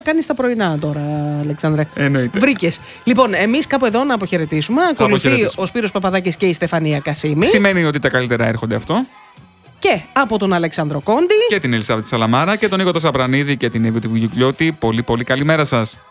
Κάνεις τα πρωινά τώρα, Αλεξάνδρε. Εννοείται. Βρήκες. Λοιπόν, εμείς κάπου εδώ να αποχαιρετήσουμε. Ακολουθεί ο Σπύρος Παπαδάκης και η Στεφανία Κασίμη. Σημαίνει ότι τα καλύτερα έρχονται αυτό. Και από τον Αλέξανδρο Κόντι. Και την Ελισάβετ Σαλαμάρα και τον Νίκο Σαπρανίδη και την Εύη Βουγιουκλιώτη. Πολύ καλημέρα σας.